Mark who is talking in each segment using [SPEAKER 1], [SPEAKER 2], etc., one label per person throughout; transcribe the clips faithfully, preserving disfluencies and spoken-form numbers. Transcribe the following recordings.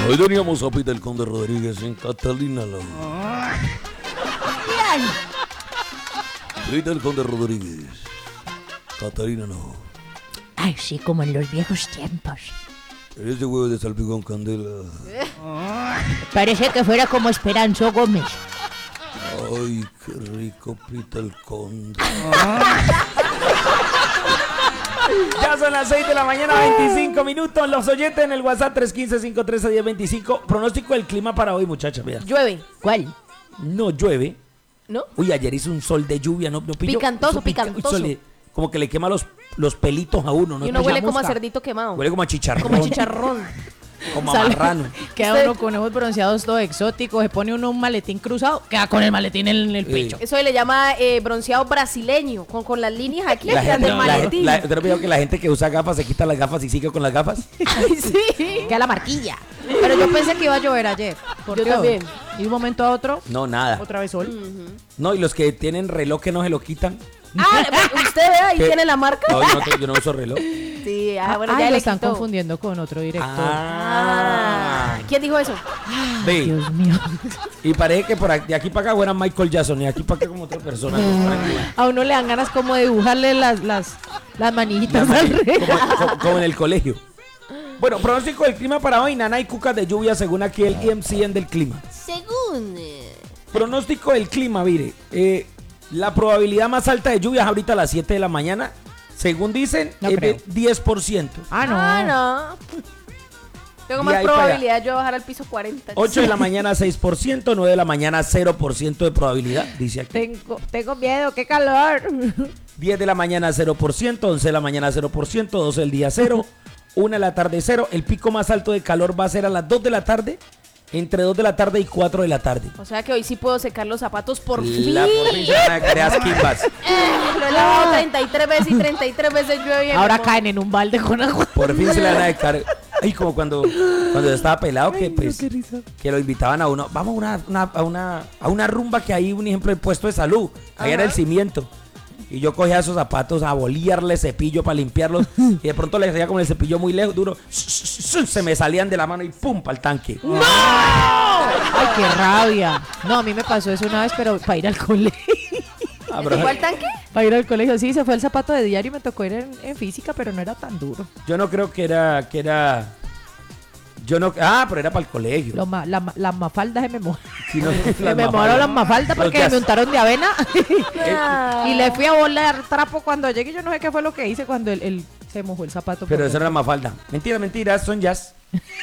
[SPEAKER 1] Hoy teníamos a Peter Conde Rodríguez en Catalina. La...
[SPEAKER 2] Bien.
[SPEAKER 1] Peter Conde Rodríguez. Catalina no.
[SPEAKER 2] Ay, sí, como en los viejos tiempos.
[SPEAKER 1] Ese huevo de salpicón candela.
[SPEAKER 2] Parece que fuera como Esperanza Gómez.
[SPEAKER 1] Ay, qué rico Peter Conde.
[SPEAKER 3] Ya son las seis de la mañana, veinticinco minutos. Los oyentes en el WhatsApp tres uno cinco, cinco uno tres, uno cero dos cinco. Pronóstico del clima para hoy, muchachas. Vea.
[SPEAKER 4] Llueve.
[SPEAKER 2] ¿Cuál?
[SPEAKER 3] No llueve.
[SPEAKER 4] ¿No?
[SPEAKER 3] Uy, ayer hizo un sol de lluvia, ¿no? ¿No pilló?
[SPEAKER 4] Picantoso,
[SPEAKER 3] Hizo pica-
[SPEAKER 4] picantoso.
[SPEAKER 3] un sol de- como que le quema los, los pelitos a uno, ¿no?
[SPEAKER 4] Y uno huele como a
[SPEAKER 3] Chamusca.
[SPEAKER 4] cerdito quemado.
[SPEAKER 3] Huele como a chicharrón.
[SPEAKER 4] Como a chicharrón.
[SPEAKER 3] Como a
[SPEAKER 5] Sale-
[SPEAKER 3] marrano.
[SPEAKER 5] Queda
[SPEAKER 4] Usted-
[SPEAKER 5] uno con ojos bronceados todo exótico, se pone uno un maletín cruzado, queda con el maletín en el pecho.
[SPEAKER 4] Eso se le llama eh, bronceado brasileño, con, con las líneas aquí
[SPEAKER 3] La
[SPEAKER 4] que
[SPEAKER 3] gente,
[SPEAKER 4] del
[SPEAKER 3] la,
[SPEAKER 4] maletín.
[SPEAKER 3] la, ¿Usted no vio que la gente que usa gafas se quita las gafas y sigue con las gafas?
[SPEAKER 4] Ay, sí.
[SPEAKER 5] Queda la marquilla. Pero yo pensé que iba a llover ayer. ¿Por
[SPEAKER 4] Yo
[SPEAKER 5] qué?
[SPEAKER 4] también.
[SPEAKER 5] Y de un momento a otro,
[SPEAKER 3] No, nada.
[SPEAKER 5] otra vez sol.
[SPEAKER 3] No, y los que tienen reloj que no se lo quitan.
[SPEAKER 4] Ah, usted ve ahí
[SPEAKER 3] ¿Qué?
[SPEAKER 4] tiene la marca.
[SPEAKER 3] No, yo no, yo no uso reloj.
[SPEAKER 4] Sí, ah, bueno,
[SPEAKER 5] Ay,
[SPEAKER 4] ya
[SPEAKER 5] lo
[SPEAKER 4] le
[SPEAKER 5] están
[SPEAKER 4] quitó.
[SPEAKER 5] confundiendo con otro director.
[SPEAKER 3] Ah.
[SPEAKER 4] Ah, ¿quién dijo eso?
[SPEAKER 3] Ve,
[SPEAKER 5] Dios mío.
[SPEAKER 3] y parece que por aquí, de aquí para acá fuera Michael Jackson y de aquí para acá como otra persona.
[SPEAKER 5] A uno le dan ganas como de dibujarle las, las, las manijitas
[SPEAKER 3] Como,
[SPEAKER 5] alrededor.
[SPEAKER 3] como- como en el colegio. Bueno, pronóstico del clima para hoy, nana y cucas de lluvia según aquí el E M C N del clima.
[SPEAKER 4] Según.
[SPEAKER 3] Pronóstico del clima, mire, eh, la probabilidad más alta de lluvias ahorita a las siete de la mañana, según dicen,
[SPEAKER 5] No
[SPEAKER 3] es
[SPEAKER 5] creo.
[SPEAKER 3] de diez por ciento.
[SPEAKER 5] Ah, no.
[SPEAKER 4] Ah, no. Tengo
[SPEAKER 3] Y
[SPEAKER 4] más
[SPEAKER 3] ahí para
[SPEAKER 4] probabilidad de yo bajar al piso cuarenta.
[SPEAKER 3] ocho de la mañana seis por ciento, nueve de la mañana cero por ciento de probabilidad, dice aquí.
[SPEAKER 5] Tengo, tengo miedo, qué calor.
[SPEAKER 3] diez de la mañana cero por ciento, once de la mañana cero por ciento, doce del día cero, una de la tarde cero. El pico más alto de calor va a ser a las dos de la tarde, entre dos de la tarde y cuatro de la tarde.
[SPEAKER 4] O sea que hoy sí puedo secar los zapatos por
[SPEAKER 3] La
[SPEAKER 4] fin.
[SPEAKER 3] por fin se van a crear quimbas.
[SPEAKER 4] Eh, lo he lavado treinta y tres veces y treinta y tres veces llueve. y
[SPEAKER 5] Ahora
[SPEAKER 4] me
[SPEAKER 5] caen en un balde con agua.
[SPEAKER 3] Por fin se le van a dejar. Ay, como cuando, cuando yo estaba pelado, que pues que lo invitaban a uno. Vamos a una, una- a una a una rumba que hay, un ejemplo, de puesto de salud. Ahí era el cimiento. Y yo cogía esos zapatos a bolearle cepillo para limpiarlos. Y de pronto les hacía con el cepillo muy lejos, duro. Se me salían de la mano y pum, para el tanque.
[SPEAKER 5] Ay, qué rabia. No, a mí me pasó eso una vez, pero para ir al colegio.
[SPEAKER 3] Ah, pero-
[SPEAKER 4] ¿Igual tanque?
[SPEAKER 5] Para ir al colegio, sí, se fue el zapato de diario y me tocó ir en, en física, pero no era tan duro.
[SPEAKER 3] yo no creo que era, que era. Yo no. Ah, pero era para el colegio.
[SPEAKER 5] Lo ma- la ma- las mafaldas se me mojaron.
[SPEAKER 3] Sí, no,
[SPEAKER 5] Se
[SPEAKER 3] las
[SPEAKER 5] me
[SPEAKER 3] mafaldas.
[SPEAKER 5] mojaron las mafaldas
[SPEAKER 3] Los
[SPEAKER 5] porque
[SPEAKER 3] jazz.
[SPEAKER 5] me untaron de avena.
[SPEAKER 4] Ah.
[SPEAKER 5] Y le fui a volar trapo cuando llegué. Yo no sé qué fue lo que hice cuando el, el- se mojó el zapato.
[SPEAKER 3] Pero
[SPEAKER 5] por
[SPEAKER 3] eso era
[SPEAKER 5] dentro.
[SPEAKER 3] más falda. Mentira, mentira, son jazz.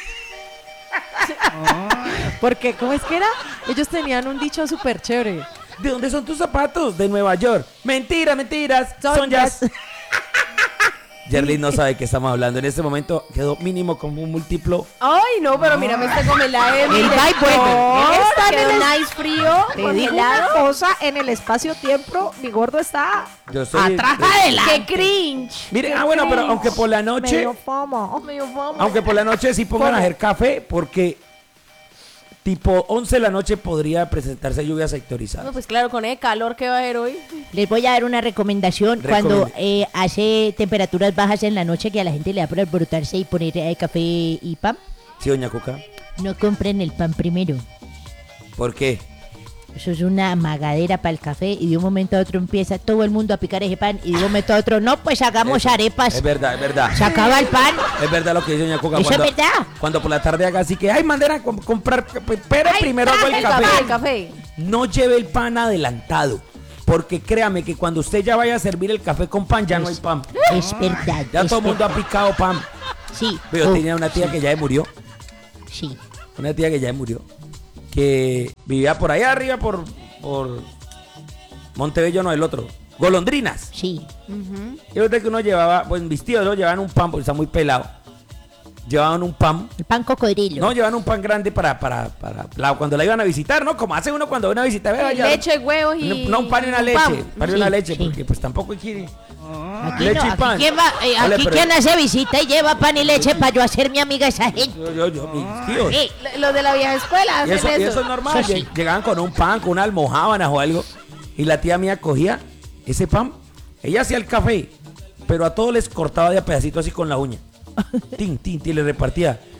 [SPEAKER 5] Porque, ¿cómo es que era? Ellos tenían un dicho súper chévere.
[SPEAKER 3] ¿De dónde son tus zapatos? De Nueva York. Mentira, mentiras. Son,
[SPEAKER 5] Son
[SPEAKER 3] jazz.
[SPEAKER 5] jazz.
[SPEAKER 3] Jerry no sabe de qué estamos hablando. En este momento quedó mínimo como un múltiplo.
[SPEAKER 4] Ay, no, pero mírame este gomelaje.
[SPEAKER 5] El va y vuelve. Él está en
[SPEAKER 4] Quedó
[SPEAKER 5] el-
[SPEAKER 4] nice frío.
[SPEAKER 5] Te digo una cosa, en el espacio-tiempo, mi gordo está
[SPEAKER 3] Yo soy.
[SPEAKER 5] atrás
[SPEAKER 3] eh,
[SPEAKER 5] adelante.
[SPEAKER 4] ¡Qué cringe!
[SPEAKER 3] Mire, ah, bueno, pero aunque por la noche.
[SPEAKER 5] Medio fomo.
[SPEAKER 4] Medio fama.
[SPEAKER 3] Aunque por la noche sí pongan a hacer café, porque tipo once de la noche podría presentarse lluvias
[SPEAKER 4] No,
[SPEAKER 3] sectorizadas.
[SPEAKER 4] pues claro, con el calor que va a haber hoy.
[SPEAKER 2] Les voy a dar una recomendación.
[SPEAKER 3] Recomiende.
[SPEAKER 2] Cuando eh, hace temperaturas bajas en la noche que a la gente le da por alborotarse y poner eh, café y pan,
[SPEAKER 3] Sí, doña Cuca.
[SPEAKER 2] no compren el pan primero.
[SPEAKER 3] ¿Por qué?
[SPEAKER 2] Eso es una magadera para el café y de un momento a otro empieza todo el mundo a picar ese pan y de un momento a otro, no, pues hagamos
[SPEAKER 3] Eso,
[SPEAKER 2] arepas.
[SPEAKER 3] Es verdad, es verdad.
[SPEAKER 2] Se acaba el pan.
[SPEAKER 3] Es verdad lo que dice doña Cuca.
[SPEAKER 2] Eso
[SPEAKER 3] cuando,
[SPEAKER 2] es verdad.
[SPEAKER 3] Cuando por la tarde haga así que, ay, mandera a com- comprar, pero primero hago el
[SPEAKER 4] El
[SPEAKER 3] café.
[SPEAKER 4] café, el café.
[SPEAKER 3] No lleve el pan adelantado. Porque créame que cuando usted ya vaya a servir el café con pan, ya no hay pan.
[SPEAKER 2] Es verdad.
[SPEAKER 3] Ya
[SPEAKER 2] es
[SPEAKER 3] todo el mundo ha
[SPEAKER 2] verdad.
[SPEAKER 3] picado pan.
[SPEAKER 2] Sí.
[SPEAKER 3] Pero
[SPEAKER 2] oh,
[SPEAKER 3] tenía una tía que ya murió.
[SPEAKER 2] Sí.
[SPEAKER 3] Una tía que ya murió. Que vivía por allá arriba, por, por Montebello, no, el otro. Golondrinas.
[SPEAKER 2] Sí.
[SPEAKER 3] Y usted que uno llevaba, pues vestido, ¿no? Llevaban un pan, porque está muy pelado. Llevaban un pan.
[SPEAKER 2] El pan cocodrilo.
[SPEAKER 3] No, llevaban un pan grande para, para, para, la- cuando la iban a visitar, ¿no? Como hace uno cuando va a visitar. vea, ya-
[SPEAKER 4] Leche, huevos y.
[SPEAKER 3] No, un pan y una
[SPEAKER 4] un
[SPEAKER 3] leche.
[SPEAKER 4] pan.
[SPEAKER 3] Pan y
[SPEAKER 2] Sí,
[SPEAKER 3] una leche,
[SPEAKER 2] sí.
[SPEAKER 3] porque pues tampoco quiere.
[SPEAKER 2] Aquí,
[SPEAKER 3] leche
[SPEAKER 2] no,
[SPEAKER 3] y
[SPEAKER 2] aquí
[SPEAKER 3] pan.
[SPEAKER 2] ¿quién, va, eh,
[SPEAKER 3] Vale,
[SPEAKER 2] aquí
[SPEAKER 3] pero-
[SPEAKER 2] quién hace visita y lleva pan y leche para yo hacer mi amiga esa gente?
[SPEAKER 3] Yo, yo, yo, mis tíos.
[SPEAKER 2] Eh,
[SPEAKER 4] Lo- Los de la vieja escuela
[SPEAKER 3] Y
[SPEAKER 4] hacen
[SPEAKER 3] eso,
[SPEAKER 4] eso.
[SPEAKER 3] y eso es normal.
[SPEAKER 2] Eso sí.
[SPEAKER 3] Lleg- Llegaban con un pan, con una almojábana o algo. Y la tía mía cogía ese pan. Ella hacía el café, pero a todos les cortaba de a pedacitos así con la uña. Tin, tin, tin, le repartía.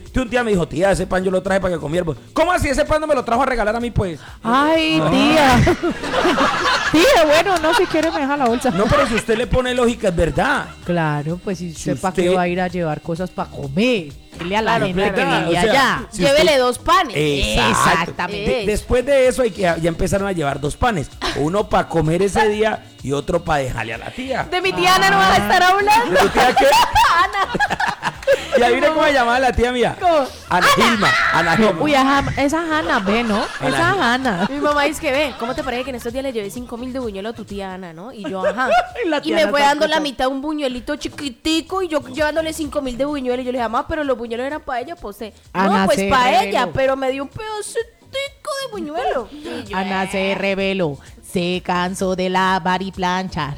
[SPEAKER 3] Entonces un día me dijo, tía, ese pan yo lo traje para que comieras. ¿Cómo así? Ese pan no me lo trajo a regalar a mí, pues.
[SPEAKER 5] Ay, tía. Tía, bueno, no, si quiere me deja la bolsa.
[SPEAKER 3] No, pero si usted le pone lógica, es verdad.
[SPEAKER 5] Claro, pues si
[SPEAKER 3] Si
[SPEAKER 5] sepa
[SPEAKER 3] usted-
[SPEAKER 5] que va a ir a llevar cosas para comer. Dile a la
[SPEAKER 4] Claro,
[SPEAKER 5] gente que
[SPEAKER 3] claro,
[SPEAKER 5] vive
[SPEAKER 3] o sea,
[SPEAKER 5] allá.
[SPEAKER 3] si
[SPEAKER 4] Llévele
[SPEAKER 3] usted-
[SPEAKER 4] dos panes.
[SPEAKER 3] Exacto.
[SPEAKER 5] Exactamente.
[SPEAKER 3] De- después de eso hay que, ya empezaron a llevar dos panes. Uno para comer ese día y otro para dejarle a la tía.
[SPEAKER 4] De mi tía Ana no vas a estar hablando.
[SPEAKER 3] ¿De tu tía qué?
[SPEAKER 4] Ana.
[SPEAKER 3] Y ahí viene cómo se llamaba la tía mía.
[SPEAKER 4] ¿Cómo?
[SPEAKER 3] Ana Gilma. Ana
[SPEAKER 5] No,
[SPEAKER 3] Gilma.
[SPEAKER 5] uy, esa, esa Hanna, ve, ¿no?
[SPEAKER 3] Ana.
[SPEAKER 5] Esa Hanna.
[SPEAKER 4] Mi mamá dice que ve, ¿cómo te parece que en estos días le llevé cinco mil de buñuelo a tu tía Ana, no? Y yo, ajá.
[SPEAKER 5] Y la
[SPEAKER 4] Y
[SPEAKER 5] tía
[SPEAKER 4] me
[SPEAKER 5] Ana
[SPEAKER 4] fue
[SPEAKER 5] está
[SPEAKER 4] dando la
[SPEAKER 5] escuchando.
[SPEAKER 4] mitad un buñuelito chiquitico y yo llevándole cinco mil de buñuelo. Y yo le dije, mamá, pero los buñuelos eran para ella, pues usted.
[SPEAKER 5] Ana
[SPEAKER 4] No, pues
[SPEAKER 5] se
[SPEAKER 4] para
[SPEAKER 5] reveló.
[SPEAKER 4] ella, pero me dio un pedacitico de buñuelo. Y yo,
[SPEAKER 5] Ana se reveló. Se cansó de lavar y planchar.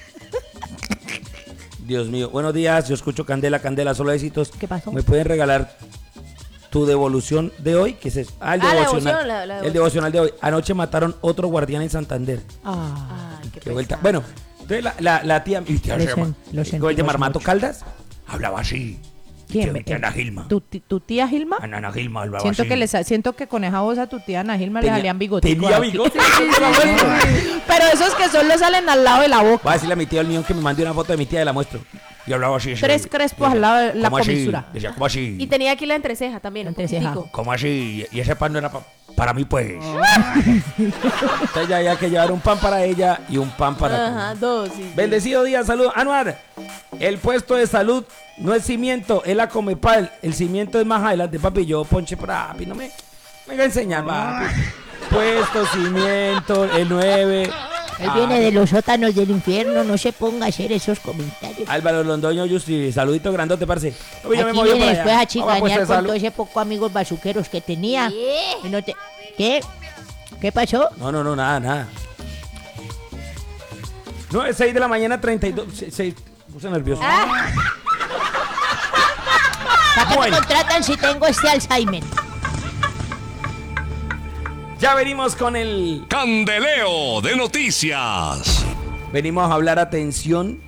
[SPEAKER 3] Dios mío. Buenos días. Yo escucho Candela, Candela, solo éxitos.
[SPEAKER 5] ¿Qué pasó?
[SPEAKER 3] ¿Me pueden regalar tu devolución de hoy? ¿Qué es eso? Ah, el
[SPEAKER 4] Ah, la
[SPEAKER 3] devocional.
[SPEAKER 4] devoción, la- la
[SPEAKER 3] El
[SPEAKER 4] devoción.
[SPEAKER 3] devocional de hoy. Anoche mataron otro guardián en Santander.
[SPEAKER 5] Ah,
[SPEAKER 4] Ay, qué
[SPEAKER 3] Qué vuelta.
[SPEAKER 4] pesado.
[SPEAKER 3] Bueno, entonces la, la, la tía, mi tía
[SPEAKER 5] Lo
[SPEAKER 3] se llama-
[SPEAKER 5] sen- lo
[SPEAKER 3] ¿cómo se llama?
[SPEAKER 5] sentimos
[SPEAKER 3] Marmato
[SPEAKER 5] mucho.
[SPEAKER 3] Caldas hablaba así.
[SPEAKER 5] ¿quién?
[SPEAKER 3] Mi tía Ana Gilma.
[SPEAKER 5] ¿Tu, ti- tu tía Gilma?
[SPEAKER 3] Ana, Ana Gilma hablaba
[SPEAKER 5] Siento
[SPEAKER 3] así.
[SPEAKER 5] que, les, siento que con esa voz a tu tía Ana Gilma le
[SPEAKER 3] Tenía-
[SPEAKER 5] salían bigotes.
[SPEAKER 3] Tenía bigote. Te la muestro.
[SPEAKER 5] Pero esos que solo salen al lado de la boca.
[SPEAKER 3] Voy a decirle a mi tía el mío que me mande una foto de mi tía y la muestro. Y hablaba así.
[SPEAKER 5] Tres
[SPEAKER 3] así.
[SPEAKER 5] crespos al lado de la
[SPEAKER 3] ¿Cómo así?
[SPEAKER 5] comisura.
[SPEAKER 3] Decía, ¿cómo así?
[SPEAKER 4] Y tenía aquí la entreceja también.
[SPEAKER 5] La
[SPEAKER 4] un
[SPEAKER 5] entreceja.
[SPEAKER 4] poquitico.
[SPEAKER 3] ¿Cómo así? Y ese pan no era pa- para mí, pues. Entonces ya había que llevar un pan para ella y un pan para
[SPEAKER 4] Ajá, dos. Sí, sí.
[SPEAKER 3] Bendecido día, salud. Anuar, el puesto de salud no es cimiento, es la Comepal. El cimiento es más adelante, papi. Yo, ponche, papi, no me, me venga a enseñar, papi. Puesto, cimiento, el nueve.
[SPEAKER 2] Él viene de los sótanos del infierno, no se ponga a hacer esos comentarios.
[SPEAKER 3] Álvaro Londoño, Justi, saludito grandote, parce. Uy, ya me
[SPEAKER 2] Aquí
[SPEAKER 3] movió
[SPEAKER 2] viene
[SPEAKER 3] para
[SPEAKER 2] después
[SPEAKER 3] allá.
[SPEAKER 2] a
[SPEAKER 3] Vamos a
[SPEAKER 2] chicañar
[SPEAKER 3] puesto de
[SPEAKER 2] con
[SPEAKER 3] salud.
[SPEAKER 2] todos esos pocos amigos bazuqueros que tenía. Y no te- ¿Qué? ¿Qué pasó?
[SPEAKER 3] No, no, no, nada, nada. No, es seis de la mañana, treinta y dos. seis, puse nervioso.
[SPEAKER 2] ¿Para qué
[SPEAKER 3] Bueno.
[SPEAKER 2] me contratan si tengo este Alzheimer?
[SPEAKER 3] Ya venimos con el...
[SPEAKER 6] Candeleo de noticias.
[SPEAKER 3] Venimos a hablar, atención.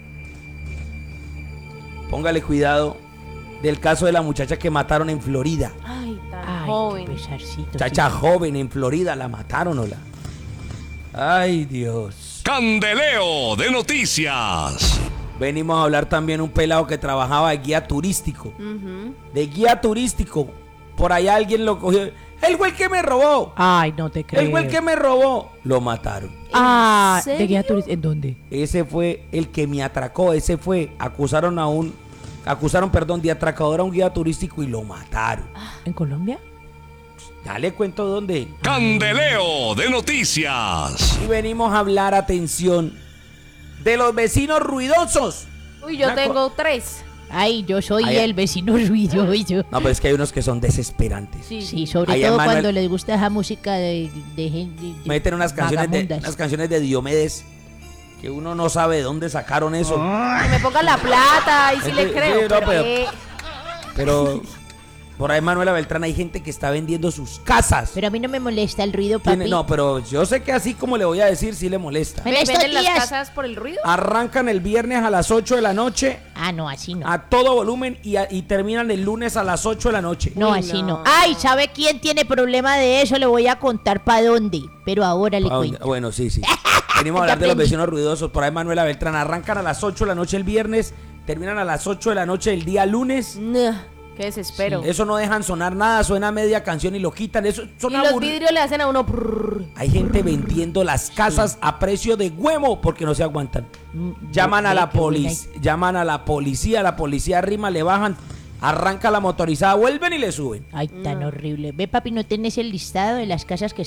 [SPEAKER 3] Póngale cuidado del caso de la muchacha que mataron en Florida.
[SPEAKER 4] Ay, tan
[SPEAKER 2] Ay,
[SPEAKER 4] joven.
[SPEAKER 2] qué pesarcito.
[SPEAKER 3] Muchacha joven en Florida, la mataron, ¿o la? Ay, Dios.
[SPEAKER 6] Candeleo de noticias.
[SPEAKER 3] Venimos a hablar también un pelado que trabajaba de guía turístico.
[SPEAKER 4] Ujú.
[SPEAKER 3] De guía turístico. Por allá alguien lo cogió. El güey que me robó.
[SPEAKER 5] Ay, no te creo.
[SPEAKER 3] El güey que me robó. Lo mataron.
[SPEAKER 5] Ah,
[SPEAKER 4] ¿En
[SPEAKER 5] de guía
[SPEAKER 4] serio?
[SPEAKER 5] turista. ¿En dónde?
[SPEAKER 3] Ese fue el que me atracó. Ese fue. Acusaron a un. Acusaron, perdón, de atracador a un guía turístico y lo mataron.
[SPEAKER 5] ¿En Colombia?
[SPEAKER 3] Ya le cuento dónde.
[SPEAKER 6] Candeleo de noticias.
[SPEAKER 3] Y venimos a hablar, atención, de los vecinos ruidosos.
[SPEAKER 4] Uy, yo
[SPEAKER 3] Una
[SPEAKER 4] tengo tres.
[SPEAKER 2] Ay, yo soy
[SPEAKER 3] Ay,
[SPEAKER 2] el vecino ruidoso.
[SPEAKER 3] No, pero es que hay unos que son desesperantes.
[SPEAKER 4] Sí.
[SPEAKER 2] Sí, sobre
[SPEAKER 3] Ahí a
[SPEAKER 2] todo
[SPEAKER 3] Manuel-
[SPEAKER 2] cuando les gusta esa música de, de gente. de-
[SPEAKER 3] Meten unas canciones de,
[SPEAKER 2] vagabundas.
[SPEAKER 3] unas canciones de Diomedes que uno no sabe de dónde sacaron eso.
[SPEAKER 4] Que me pongan la plata y si
[SPEAKER 3] Sí,
[SPEAKER 4] le
[SPEAKER 3] sí,
[SPEAKER 4] creo.
[SPEAKER 3] no,
[SPEAKER 4] pero,
[SPEAKER 3] pero-
[SPEAKER 4] eh,
[SPEAKER 3] Pero por ahí, Manuela Beltrán, hay gente que está vendiendo sus casas.
[SPEAKER 2] Pero a mí no me molesta el ruido,
[SPEAKER 3] Tiene-
[SPEAKER 2] papi.
[SPEAKER 3] no, pero yo sé que así como le voy a decir, sí le molesta.
[SPEAKER 2] Bueno,
[SPEAKER 4] ¿me
[SPEAKER 2] estos
[SPEAKER 4] venden las
[SPEAKER 2] días-
[SPEAKER 4] casas por el ruido?
[SPEAKER 3] Arrancan el viernes a las ocho de la noche
[SPEAKER 2] Ah, no, así no.
[SPEAKER 3] a todo volumen y, a- y terminan el lunes a las ocho de la noche.
[SPEAKER 2] No,
[SPEAKER 4] Uy,
[SPEAKER 2] así
[SPEAKER 4] no.
[SPEAKER 2] no. Ay, ¿sabe quién tiene problema de eso? Le voy a contar para dónde. Pero ahora le
[SPEAKER 3] ¿A dónde?
[SPEAKER 2] cuento.
[SPEAKER 3] Bueno, sí, sí. Venimos a
[SPEAKER 2] Ya
[SPEAKER 3] hablar de los
[SPEAKER 2] aprendí.
[SPEAKER 3] vecinos ruidosos. Por ahí, Manuela Beltrán. Arrancan a las ocho de la noche el viernes, terminan a las ocho de la noche el día lunes.
[SPEAKER 4] Nah, qué desespero.
[SPEAKER 3] Eso no dejan sonar nada, suena media canción y lo quitan. Eso son
[SPEAKER 4] Y los
[SPEAKER 3] aburri-
[SPEAKER 4] vidrios le hacen a uno. prrr.
[SPEAKER 3] Hay gente vendiendo las casas a precio de huevo porque no se aguantan.
[SPEAKER 2] Mm,
[SPEAKER 3] Llaman a
[SPEAKER 2] ve
[SPEAKER 3] la
[SPEAKER 2] qué buena
[SPEAKER 3] policía, llaman a la policía, la policía arrima, le bajan, arranca la motorizada, vuelven y le suben.
[SPEAKER 2] Ay, tan horrible. Ve, papi, ¿no tenés el listado de las casas que